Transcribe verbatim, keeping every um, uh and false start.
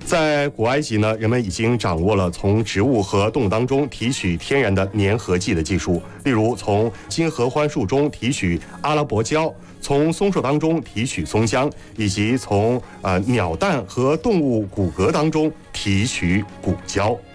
在古埃及呢，人们已经掌握了从植物和动物当中提取天然的粘合剂的技术，例如从金合欢树中提取阿拉伯胶，从松树当中提取松香，以及从呃鸟蛋和动物骨骼当中提取骨胶。